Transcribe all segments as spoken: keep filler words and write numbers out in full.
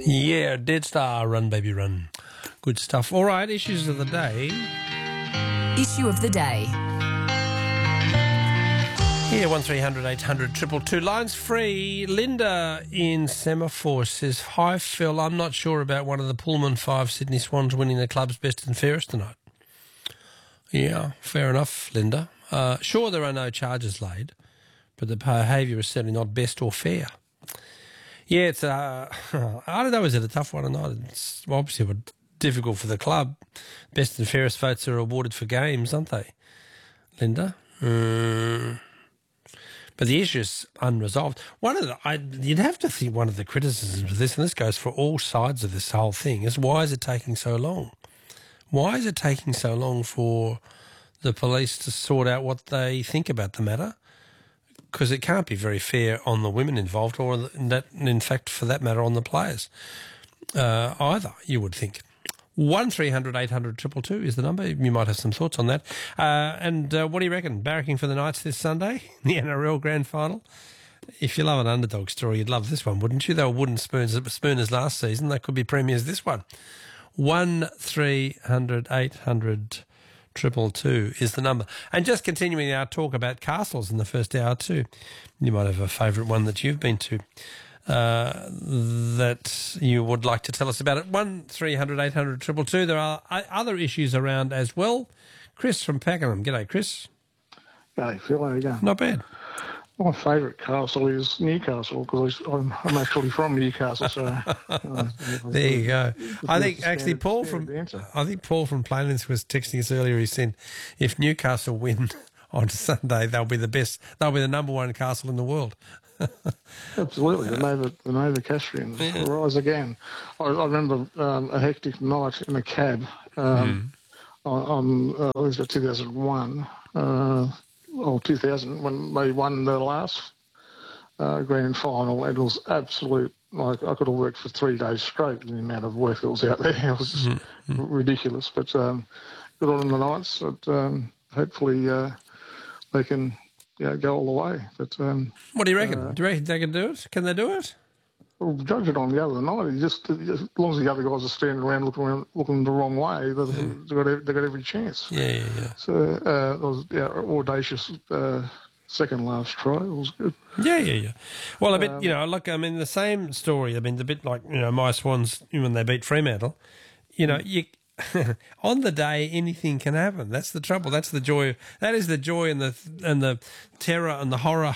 Yeah, Dead Star, Run Baby Run. Good stuff. All right, issues of the day. Issue of the day. Yeah, one three hundred eight hundred two two two. Lines free. Linda in Semaphore says, "Hi Phil, I'm not sure about one of the Pullman five Sydney Swans winning the club's best and fairest tonight." Yeah, fair enough, Linda. Uh, sure, there are no charges laid, but the behaviour is certainly not best or fair. Yeah, it's uh, I don't know, is it a tough one or not? It's obviously difficult for the club. Best and fairest votes are awarded for games, aren't they, Linda? Um, but the issue is unresolved. One of the, I, you'd have to think one of the criticisms of this, and this goes for all sides of this whole thing, is why is it taking so long? Why is it taking so long for the police to sort out what they think about the matter? Because it can't be very fair on the women involved, or that, in fact, for that matter, on the players uh, either, you would think. one three hundred eight hundred two two two is the number. You might have some thoughts on that. Uh, and uh, what do you reckon? Barracking for the Knights this Sunday, the N R L Grand Final? If you love an underdog story, you'd love this one, wouldn't you? They were wooden spoons, spooners last season. They could be premiers this one. one three hundred eight hundred Triple two is the number. And just continuing our talk about castles in the first hour too. You might have a favourite one that you've been to uh, that you would like to tell us about it. one three hundred eight hundred two two two. There are other issues around as well. Chris from Pakenham. G'day, Chris. G'day, Phil. How you going? Not bad. My favourite castle is Newcastle because I'm, I'm actually from Newcastle. So uh, there you go. I think standard, actually Paul from answer. I think Paul from Plainlands was texting us earlier. He said, "If Newcastle win on Sunday, they'll be the best. They'll be the number one castle in the world." Absolutely, the Nova, the Nova Castrians Yeah. rise again. I, I remember um, a hectic night in a cab. Um, mm. On uh, it was about two thousand one. Uh, Or two thousand, when they won the last uh, grand final, and it was absolute, like, I could have worked for three days straight in the amount of work that was out there. It was just mm-hmm. ridiculous. But um, good on the Knights. But, um, hopefully uh, they can you know, go all the way. But um, what do you reckon? Uh, do you reckon they can do it? Can they do it? Well, judge it on the other night. You just, just as long as the other guys are standing around looking around, looking the wrong way, they've, mm. they've, got, they've got every chance. Yeah, yeah, yeah. So uh, it was yeah, audacious uh, second last try. It was good. Yeah, yeah, yeah. Well, a bit, Um, you know, look, I mean, the same story. I mean, the bit like, you know, my Swans when they beat Fremantle, you know, you on the day anything can happen. That's the trouble. That's the joy. That is the joy and the and the terror and the horror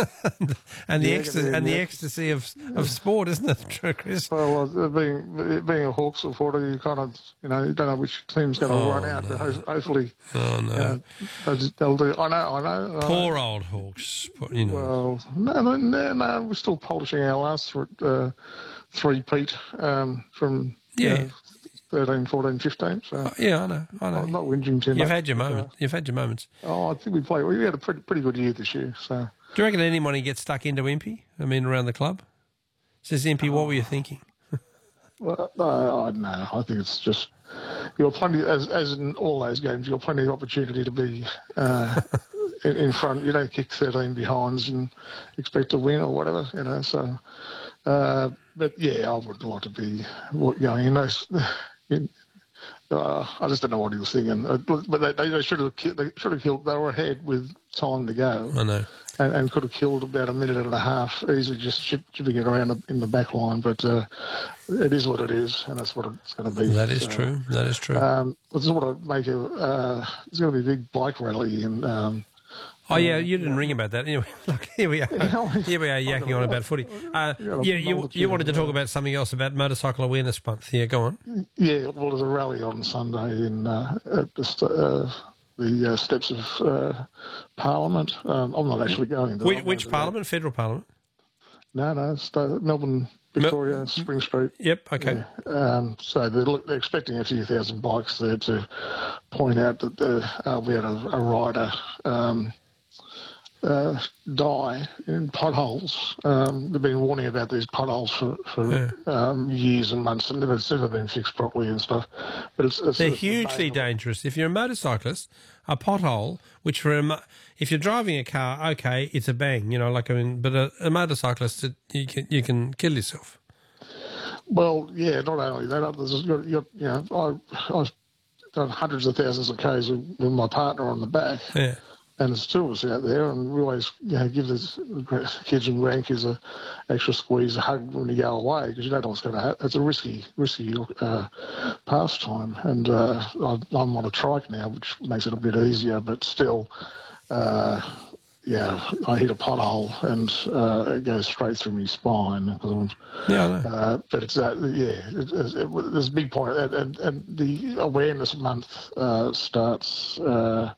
and the Yeah, ecstasy yeah, and the yeah. ecstasy of of sport, isn't it, true, Chris? Well, uh, being being a Hawks supporter, you kind of you know you don't know which team's going to Oh, run out. no. But ho- hopefully, Oh no, you know, they'll, just- they'll do. I know, I know. I know. poor old Hawks. You know. Well, no, no, no, no. We're still polishing our last uh, three-peat um, from Yeah. you know, thirteen, fourteen, fifteen. So Oh, yeah, I know. I know. I'm not whinging too much. You've had your but, uh, moment. You've had your moments. Oh, I think we played. We had a pretty pretty good year this year. So Do you reckon anyone gets stuck into Impey? I mean, around the club? Says Impey, what were you thinking? well, no, I don't know. I think it's just you've got plenty as as in all those games. You've got plenty of opportunity to be uh, in, in front. You don't kick thirteen behinds and expect to win or whatever. You know. So, uh, but yeah, I would like to be going in those. In, uh, I just don't know what he was thinking, uh, but they, they should have ki- they should have killed. They were ahead with time to go. I know. And, and could have killed about a minute and a half easily just chip, chipping it around the, in the back line. But uh, it is what it is, and that's what it's going to be. That is So, true. That is true. Um, I just want to make a. Uh, there's going to be a big bike rally in. Um, Oh, yeah, you didn't ring about that. Anyway, look, here we are. Here we are yakking on about footy. Uh, you, you, you wanted to talk about something else, about Motorcycle Awareness Month. Yeah, go on. Yeah, well, there's a rally on Sunday in uh, at the, st- uh, the uh, steps of uh, Parliament. Um, I'm not actually going. To Which, which Parliament? Federal Parliament? No, no, it's the Melbourne, Victoria, Spring Street. Yep, okay. Yeah. Um, so they're, look, they're expecting a few thousand bikes there to point out that there uh, we had a, a rider um, uh, die in potholes. Um, they've been warning about these potholes for, for Yeah. um, years and months, and never, it's never been fixed properly and stuff. But it's, it's They're it's hugely amazing. dangerous. If you're a motorcyclist, a pothole, which for a, mo- if you're driving a car, okay, it's a bang, you know, like I mean, but a, a motorcyclist, it, you can you can kill yourself. Well, yeah, not only that, there's, you you know, I, I've done hundreds of thousands of Ks with, with my partner on the back. Yeah. And there's two of us out there, and we always, you know, give the kids and grandkids a extra squeeze, a hug when you go away, because you don't know what's going to happen. It's a risky, risky uh, pastime. And uh, I'm on a trike now, which makes it a bit easier, but still, uh, yeah, I hit a pothole and uh, it goes straight through my spine. I'm, Yeah, I know. Uh, but it's that, yeah, it, it, it, there's a big point, and, and, and the awareness month uh, starts. Uh,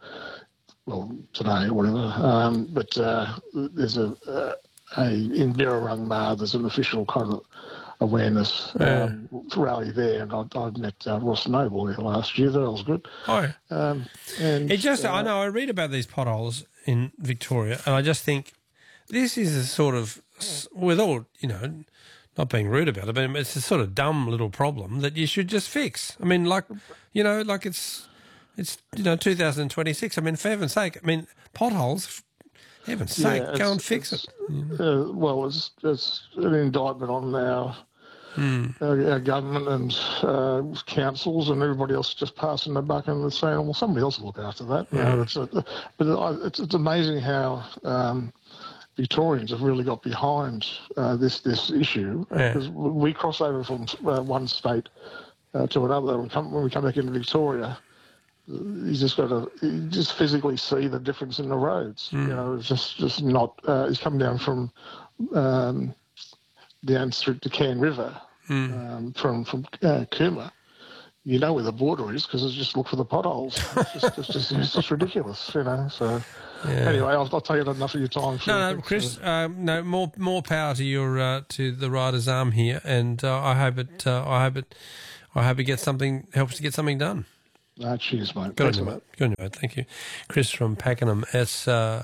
well, today or whatever, um, but uh, there's a, uh, a in Birrarungma, there's an official kind of awareness um, yeah. rally there, and I, I met uh, Ross Noble there last year. That was good. Oh, um, and it just, uh, I know, I read about these potholes in Victoria, and I just think this is a sort of, with all, you know, not being rude about it, but it's a sort of dumb little problem that you should just fix. I mean, like, you know, like it's, It's, you know, two thousand twenty-six. I mean, for heaven's sake, I mean, potholes, for heaven's sake, yeah, go and fix it. Uh, well, it's, it's an indictment on our, mm. our, our government and uh, councils and everybody else just passing the buck and saying, well, somebody else will look after that. You know, it's a, but it's, it's amazing how um, Victorians have really got behind uh, this, this issue, because yeah. we cross over from uh, one state uh, to another. When we, come, when we come back into Victoria, you just got to you just physically see the difference in the roads. Mm. You know, it's just just not. Uh, he's come down from um, down through the Cairn River mm. um, from from uh, Cooma. You know where the border is because it's just look for the potholes. It's just, it's just, it's just ridiculous, you know. So yeah. anyway, I'll, I'll tell you enough of your time. No, no, Chris. Uh, um, no, more more power to your uh, to the Rider's Arm here, and uh, I hope it. Uh, I hope it. I hope it gets something helps to get something done. Uh, cheers, mate. Good on you, mate. Good on you, mate. Thank you. Chris from Pakenham. It's, uh,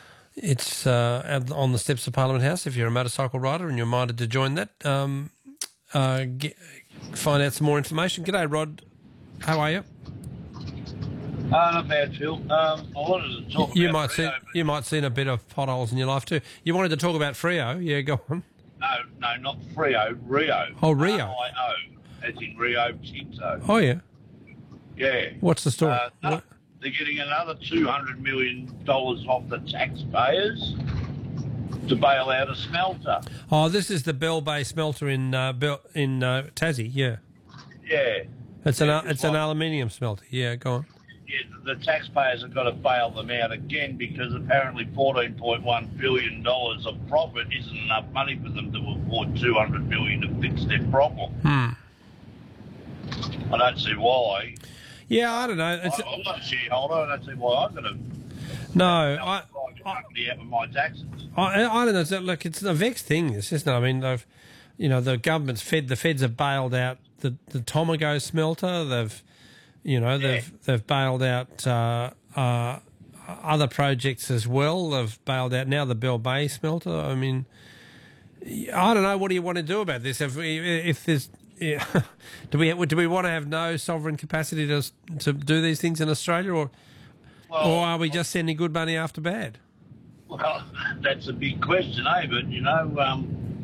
it's uh, on the steps of Parliament House. If you're a motorcycle rider and you're minded to join that, um, uh, get, find out some more information. G'day, Rod. How are you? Uh, not bad, Phil. Um, I wanted to talk you about might see, Freo. You might see a bit of potholes in your life too. You wanted to talk about Freo. Yeah, go on. No, no, not Freo. Rio. Oh, Rio. R I O, as in Rio Tinto. Oh, yeah. Yeah. What's the story? Uh, no, they're getting another two hundred million dollars off the taxpayers to bail out a smelter. Oh, this is the Bell Bay smelter in uh, Bell, in uh, Tassie, yeah. Yeah. It's yeah, an it's like, an aluminium smelter. Yeah, go on. Yeah, the taxpayers have got to bail them out again because apparently fourteen point one billion dollars of profit isn't enough money for them to afford two hundred million dollars to fix their problem. Hmm. I don't see why. Yeah, I don't know. It's, I, I'm not a shareholder. I don't see why I've got to. No, I. Company out with my taxes. I, I don't know. It's, look, it's a vexed thing. This isn't. I mean, they've, you know, the government's fed. The feds have bailed out the the Tomago smelter. They've, you know, they've yeah. they've bailed out uh, uh, other projects as well. They've bailed out now the Bell Bay smelter. I mean, I don't know. What do you want to do about this? If if there's Yeah. do we do we want to have no sovereign capacity to to do these things in Australia, or well, or are we just sending good money after bad? Well, that's a big question, eh? But you know, um,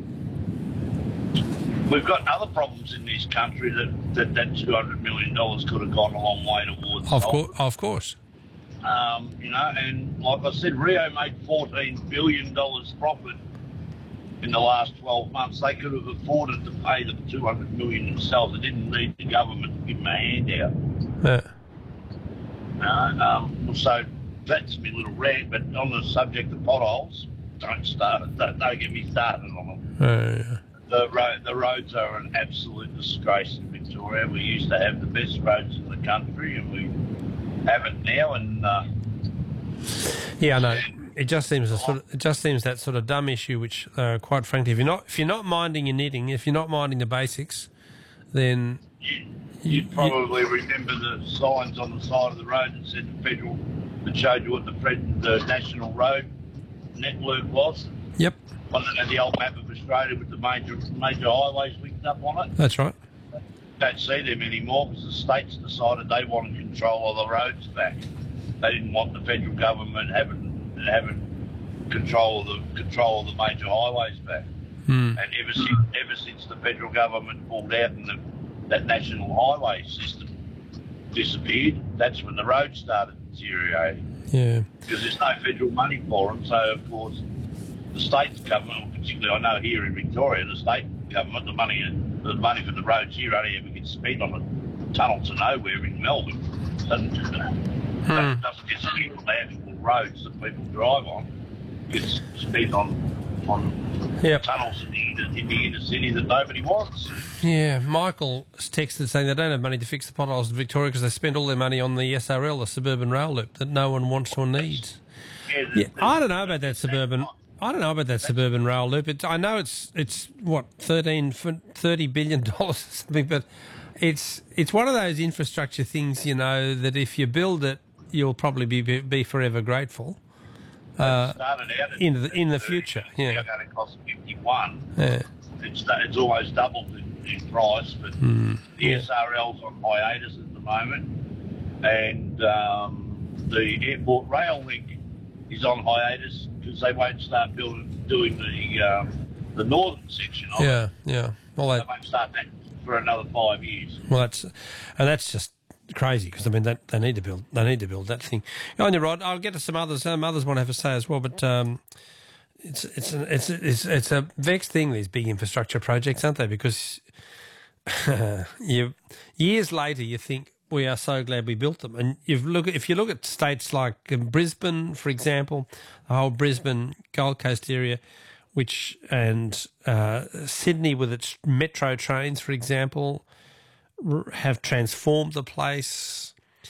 we've got other problems in this country that that, that two hundred million dollars could have gone a long way towards. Of course, of course. Um, you know, and like I said, Rio made fourteen billion dollars profit in the last twelve months. They could have afforded to pay the two hundred million dollars themselves. They didn't need the government to give them a handout. Yeah. Uh, um, so that's my little rant. But on the subject of potholes, don't start it. Don't, don't get me started on them. Uh, yeah. The road, the roads are an absolute disgrace in Victoria. We used to have the best roads in the country, and we have it now. And uh, yeah, I know. It just seems a sort of, it just seems that sort of dumb issue, which, uh, quite frankly, if you're not if you're not minding your knitting, if you're not minding the basics, then you, you'd probably you, remember the signs on the side of the road that said the federal, that showed you what the the national road network was. Yep. On the, the old map of Australia with the major major highways linked up on it. That's right. Don't see them anymore because the states decided they wanted control of the roads back. They didn't want the federal government having having control of the control of the major highways back. Mm. And ever since ever since the federal government pulled out and the, that national highway system disappeared, that's when the roads started deteriorating. Yeah. Because there's no federal money for them, so of course the state government, particularly I know here in Victoria, the state government, the money the money for the roads here only ever gets spent on a tunnel to nowhere in Melbourne. Doesn't, Hmm. doesn't get spent on the actual roads that people drive on. It's spent on on Yep. tunnels in the, inner, in the inner city that nobody wants. Yeah, Michael texted saying they don't have money to fix the potholes in Victoria because they spend all their money on the S R L, the suburban rail loop, that no one wants or needs. Yeah, the, Yeah, I don't know about that suburban. I don't know about that suburban rail loop. It's, I know it's it's what thirteen, thirty billion dollars or something, but it's it's one of those infrastructure things, you know, that if you build it, you'll probably be be forever grateful. Uh, started out at in the in the future, yeah. It's going to cost fifty-one. Yeah. It's it's almost doubled in, in price, but Mm, the yeah. S R L's on hiatus at the moment, and um, the airport rail link is on hiatus because they won't start building doing the um, the northern section of it. Yeah, yeah. Well, They that, won't start that for another five years. well, that's and that's just crazy because I mean that they need to build they need to build that thing. On your Rod, I'll get to some others. Some others want to have a say as well, but um, it's it's an, it's it's it's a vexed thing, these big infrastructure projects, aren't they? Because you years later you think we are so glad we built them, and you look if you look at states like um, Brisbane, for example, the whole Brisbane Gold Coast area, which and uh, Sydney with its metro trains, for example, r- have transformed the place.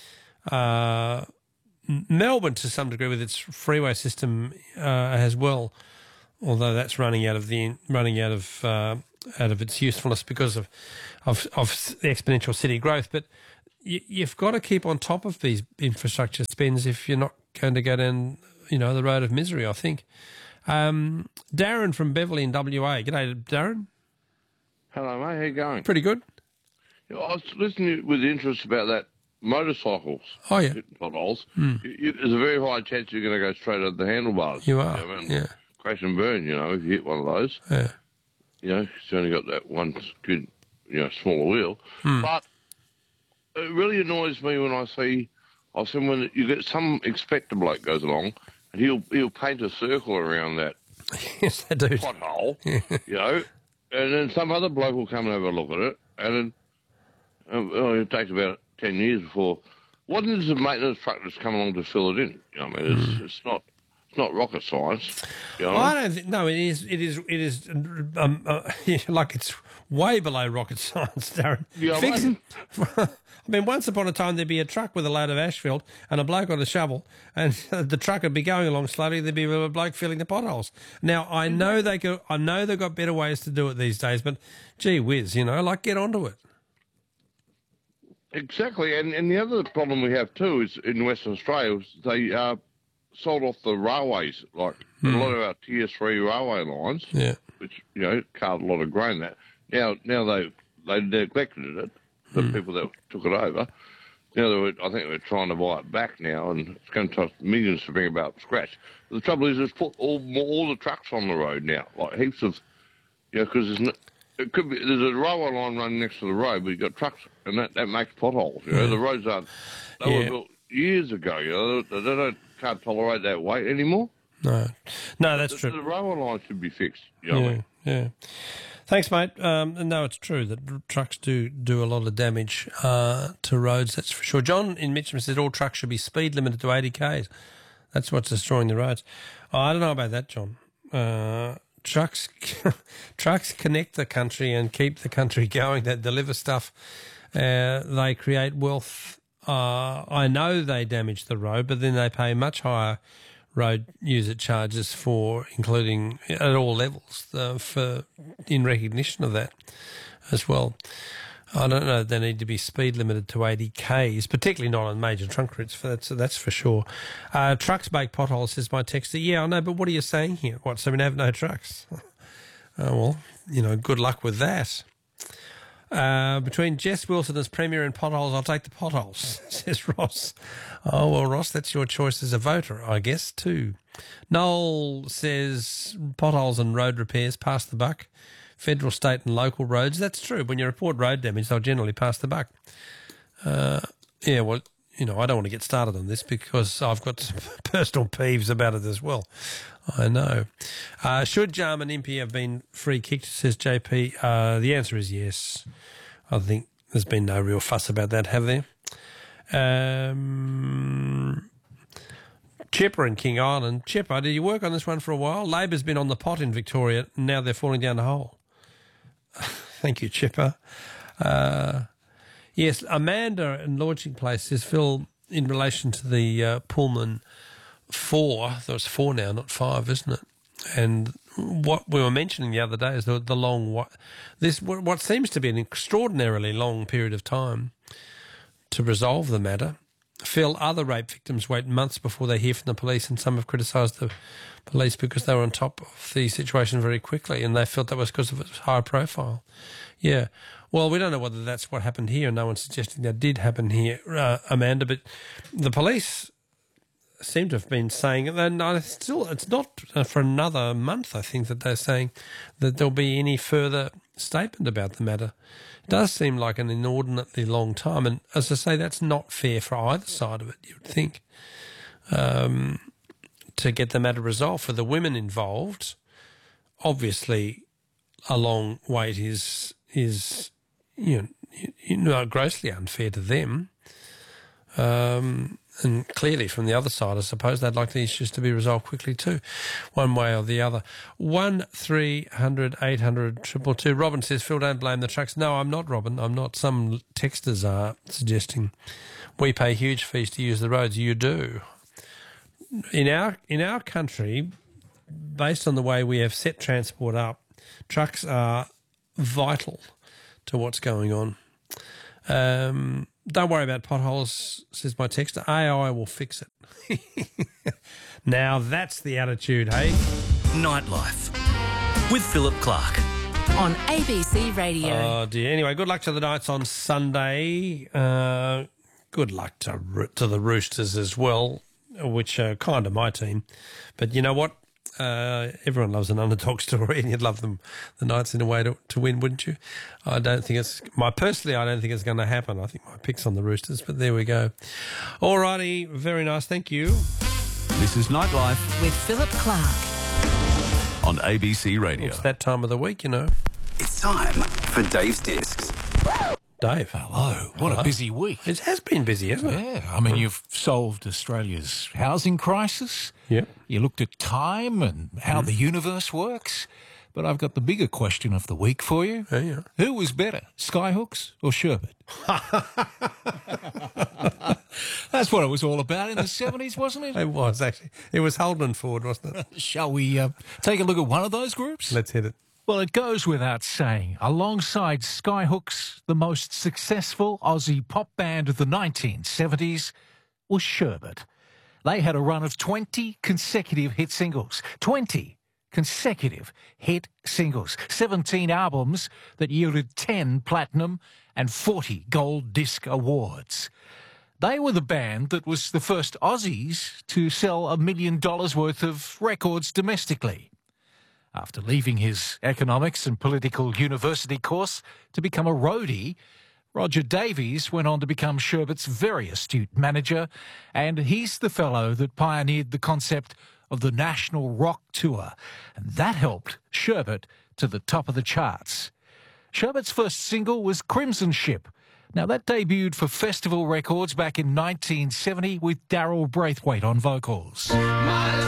Uh, M- Melbourne, to some degree, with its freeway system uh, as well, although that's running out of the running out of uh, out of its usefulness because of of, of the exponential city growth. But you, you've got to keep on top of these infrastructure spends if you're not going to go down, you know, the road of misery, I think. Um, Darren from Beverley in W A. G'day, Darren. Hello, mate. How you going? Pretty good. Yeah, I was listening with interest about that motorcycles. Oh, yeah. Hitting potholes. You, you, there's a very high chance you're going to go straight over the handlebars. You are, know, and yeah. Crash and burn, you know, if you hit one of those. Yeah. You know, it's only got that one good, you know, smaller wheel. But it really annoys me when I see, I've seen when you get some expected bloke goes along and he'll he'll paint a circle around that Yes, they do. pothole, you know, and then some other bloke will come and have a look at it, and then uh, well, it takes about ten years before. What is the maintenance truck that's come along to fill it in? You know, I mean, it's, it's not it's not rocket science. You know? Well, I don't think. No, it is. It is. It is. Um, uh, like it's way below rocket science, Darren. Yeah, Fix well- it. I mean, once upon a time there'd be a truck with a load of asphalt and a bloke on a shovel, and the truck would be going along slowly. There'd be a bloke filling the potholes. Now I know they go. I know they've got better ways to do it these days, but gee whiz, you know, like get onto it. Exactly, and and the other problem we have too is in Western Australia is they uh, sold off the railways, like a lot of our tier three railway lines, Yeah. which you know carved a lot of grain. That now now they they neglected it. The people that took it over. Now they were, I think they're trying to buy it back now, and it's going to cost millions to bring it back up to scratch. The trouble is, it's put all all the trucks on the road now, like heaps of, you know, because there's no, it could be there's a railway line running next to the road, but you've got trucks, and that, that makes potholes. You know, the roads aren't. They Yeah. were built years ago. You know, they, they don't can't tolerate that weight anymore. No, no, that's The, true. the railway line should be fixed. You know what I Yeah, mean? yeah. Thanks, mate. Um, no, it's true that r- trucks do do a lot of damage uh, to roads. That's for sure. John in Mitcham said all trucks should be speed limited to eighty k's. That's what's destroying the roads. Oh, I don't know about that, John. Uh, trucks, trucks connect the country and keep the country going. They deliver stuff. Uh, they create wealth. Uh, I know they damage the road, but then they pay much higher road user charges for, including at all levels, uh, for in recognition of that as well. I don't know. They need to be speed limited to eighty k's, particularly not on major trunk routes. For that's that's for sure. Uh, trucks make potholes, says my texter. Yeah, I know, but what are you saying here? What? So we have no trucks? Oh well, you know, good luck with that. Uh, between Jess Wilson as Premier and potholes, I'll take the potholes, says Ross. Oh, well, Ross, that's your choice as a voter, I guess, too. Noel says potholes and road repairs, pass the buck. federal, state and local roads. That's true. When you report road damage, they'll generally pass the buck. Uh, yeah, well, you know, I don't want to get started on this because I've got some personal peeves about it as well. I know. Uh, should Jarman Impey have been free kicked, says J P? Uh, the answer is yes. I think there's been no real fuss about that, have there? Um, Chipper in King Island. Chipper, did you work on this one for a while? Labor's been on the pot in Victoria, and now they're falling down the hole. Thank you, Chipper. Uh, yes, Amanda in Launching Place says, Phil, in relation to the uh, Pullman four, there was four now, not five, isn't it? And what we were mentioning the other day is the, the long, this what seems to be an extraordinarily long period of time to resolve the matter. Phil, other rape victims wait months before they hear from the police, and some have criticised the police because they were on top of the situation very quickly, and they felt that was because of its high profile. Yeah. Well, we don't know whether that's what happened here. No one's suggesting that did happen here, uh, Amanda, but the police seem to have been saying, and I still, it's not for another month, I think, that they're saying that there'll be any further statement about the matter. It does seem like an inordinately long time, and as I say, that's not fair for either side of it, you would think, um, to get the matter resolved. For the women involved, obviously a long wait is, is you know, you know, grossly unfair to them. Um, and clearly from the other side, I suppose they'd like the issues to be resolved quickly too, one way or the other. One three hundred eight hundred triple two. Robin says, Phil, don't blame the trucks. No, I'm not, Robin. I'm not. Some texters are suggesting we pay huge fees to use the roads. You do. In our in our country, based on the way we have set transport up, trucks are vital to what's going on. Um, don't worry about potholes, says my texter. A I will fix it. Now that's the attitude, hey? Nightlife with Philip Clark On A B C Radio. Oh, dear. Anyway, good luck to the Knights on Sunday. Uh, good luck to to the Roosters as well, which are kind of my team. But you know what? Uh, everyone loves an underdog story, and you'd love them, the Knights, in a way to, to win, wouldn't you? I don't think it's my personally. I don't think it's going to happen. I think my pick's on the Roosters, but there we go. All righty, very nice. Thank you. This is Nightlife With Philip Clark. on A B C Radio. It's that time of the week, you know. It's time for Dave's Discs. Dave. Hello. What Hello. a busy week. It has been busy, hasn't it? Yeah. I mean, you've solved Australia's housing crisis. Yep. You looked at time and how the universe works. But I've got the bigger question of the week for you. Yeah, yeah. Who was better, Skyhooks or Sherbet? That's what it was all about in the seventies, wasn't it? It was, actually. It was Holden Ford, wasn't it? Shall we uh, take a look at one of those groups? Let's hit it. Well, it goes without saying, alongside Skyhooks, the most successful Aussie pop band of the nineteen seventies was Sherbet. They had a run of twenty consecutive hit singles. twenty consecutive hit singles. seventeen albums that yielded ten platinum and forty gold disc awards. They were the band that was the first Aussies to sell a million dollars worth of records domestically. After leaving his economics and political university course to become a roadie, Roger Davies went on to become Sherbet's very astute manager, and he's the fellow that pioneered the concept of the National Rock Tour, and that helped Sherbet to the top of the charts. Sherbet's first single was Crimson Ship. Now, that debuted for Festival Records back in nineteen seventy with Darryl Braithwaite on vocals.